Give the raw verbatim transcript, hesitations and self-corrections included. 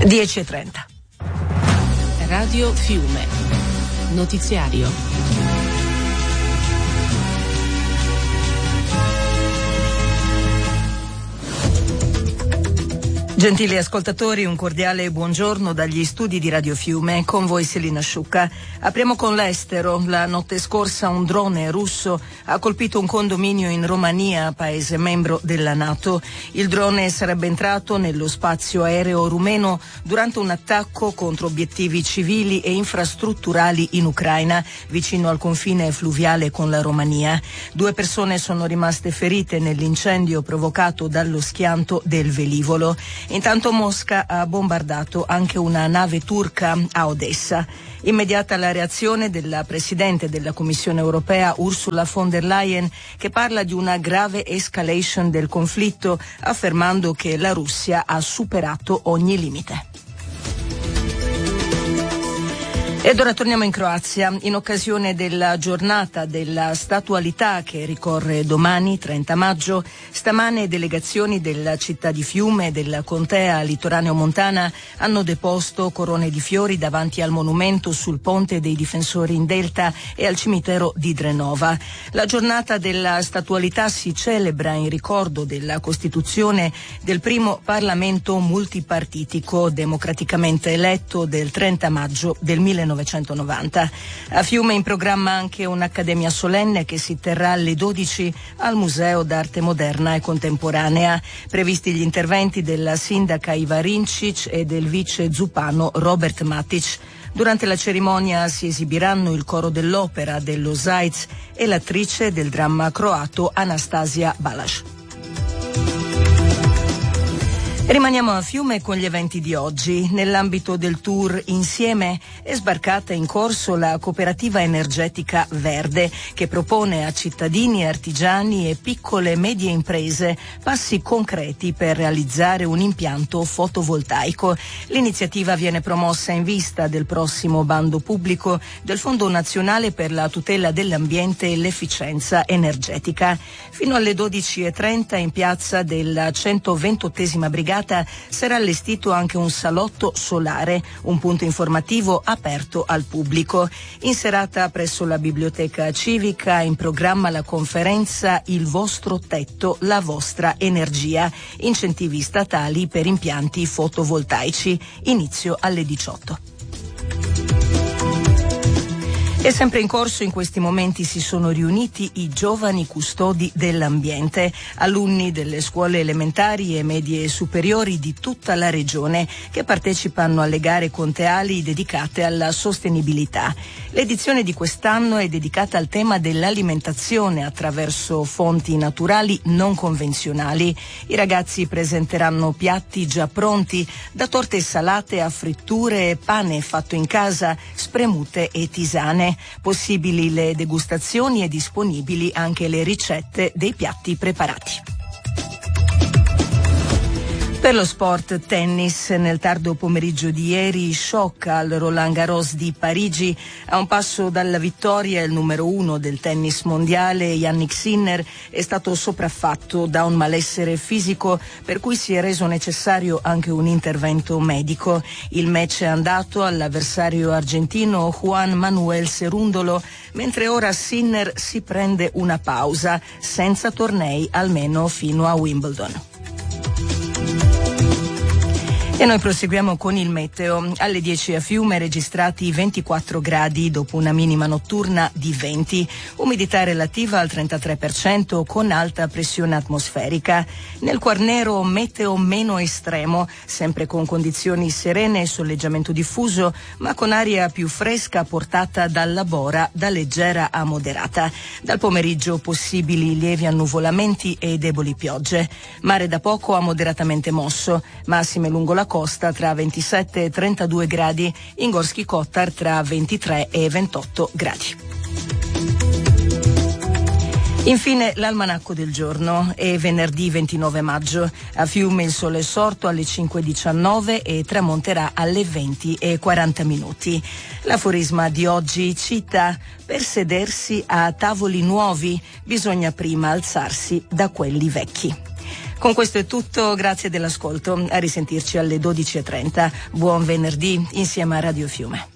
dieci e trenta. Radio Fiume. Notiziario. Gentili ascoltatori, un cordiale buongiorno dagli studi di Radio Fiume, con voi Selina Sciucca. Apriamo con l'estero. La notte scorsa un drone russo ha colpito un condominio in Romania, paese membro della NATO. Il drone sarebbe entrato nello spazio aereo rumeno durante un attacco contro obiettivi civili e infrastrutturali in Ucraina, vicino al confine fluviale con la Romania. Due persone sono rimaste ferite nell'incendio provocato dallo schianto del velivolo. Intanto Mosca ha bombardato anche una nave turca a Odessa. Immediata la reazione della Presidente della Commissione Europea Ursula von der Leyen, che parla di una grave escalation del conflitto, affermando che la Russia ha superato ogni limite. Ed ora torniamo in Croazia, in occasione della giornata della statualità che ricorre domani, trenta maggio. Stamane delegazioni della città di Fiume e della contea litoraneo montana hanno deposto corone di fiori davanti al monumento sul ponte dei difensori in Delta e al cimitero di Drenova. La giornata della statualità si celebra in ricordo della costituzione del primo Parlamento multipartitico democraticamente eletto del trenta maggio del millenovecentonovanta. A Fiume in programma anche un'accademia solenne che si terrà alle dodici al Museo d'Arte Moderna e Contemporanea. Previsti gli interventi della sindaca Iva Rincic e del vice zupano Robert Matic. Durante la cerimonia si esibiranno il coro dell'opera dello Zajc e l'attrice del dramma croato Anastasia Balaš. Rimaniamo a Fiume con gli eventi di oggi. Nell'ambito del tour Insieme è sbarcata in corso la cooperativa energetica Verde, che propone a cittadini, artigiani e piccole e medie imprese passi concreti per realizzare un impianto fotovoltaico. L'iniziativa viene promossa in vista del prossimo bando pubblico del Fondo Nazionale per la tutela dell'ambiente e l'efficienza energetica. Fino alle dodici e trenta in piazza della centoventottesima brigata sarà allestito anche un salotto solare, un punto informativo aperto al pubblico. In serata presso la biblioteca civica in programma la conferenza Il vostro tetto, la vostra energia, incentivi statali per impianti fotovoltaici, inizio alle diciotto. E sempre in corso in questi momenti si sono riuniti i giovani custodi dell'ambiente, alunni delle scuole elementari e medie superiori di tutta la regione che partecipano alle gare conteali dedicate alla sostenibilità. L'edizione di quest'anno è dedicata al tema dell'alimentazione attraverso fonti naturali non convenzionali. I ragazzi presenteranno piatti già pronti, da torte salate a fritture e pane fatto in casa, spremute e tisane. Possibili le degustazioni e disponibili anche le ricette dei piatti preparati. Per lo sport tennis, nel tardo pomeriggio di ieri, shock al Roland Garros di Parigi. A un passo dalla vittoria, il numero uno del tennis mondiale, Jannik Sinner, è stato sopraffatto da un malessere fisico per cui si è reso necessario anche un intervento medico. Il match è andato all'avversario argentino Juan Manuel Cerúndolo, mentre ora Sinner si prende una pausa, senza tornei almeno fino a Wimbledon. E noi proseguiamo con il meteo. Alle dieci a Fiume registrati ventiquattro gradi dopo una minima notturna di venti, umidità relativa al trentatré per cento con alta pressione atmosferica. Nel Quarnero meteo meno estremo, sempre con condizioni serene e soleggiamento diffuso, ma con aria più fresca portata dalla bora da leggera a moderata. Dal pomeriggio possibili lievi annuvolamenti e deboli piogge. Mare da poco a moderatamente mosso, massime lungo la costa tra ventisette e trentadue gradi, in Gorski Kotar tra ventitré e ventotto gradi. Infine l'almanacco del giorno. È venerdì ventinove maggio. A Fiume il sole è sorto alle cinque e diciannove e tramonterà alle venti e quaranta minuti. L'aforisma di oggi cita: per sedersi a tavoli nuovi bisogna prima alzarsi da quelli vecchi. Con questo è tutto, grazie dell'ascolto, a risentirci alle dodici e trenta. Buon venerdì insieme a Radio Fiume.